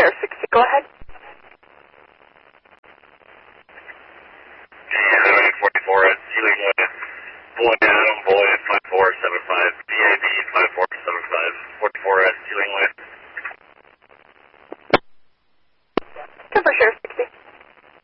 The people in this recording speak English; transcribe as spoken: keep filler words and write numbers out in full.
Air sixty, go ahead. Yeah, forty-four at ceiling with Boyd Adam, Boyd five four seven five, B A B five four seven five, forty-four at ceiling with